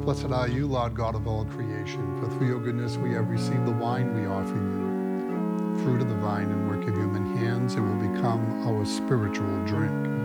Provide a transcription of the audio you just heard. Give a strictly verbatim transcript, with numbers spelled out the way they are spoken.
Blessed are you, Lord God of all creation, for through your goodness we have received the wine we offer you. Fruit of the vine and work of human hands, it will become our spiritual drink.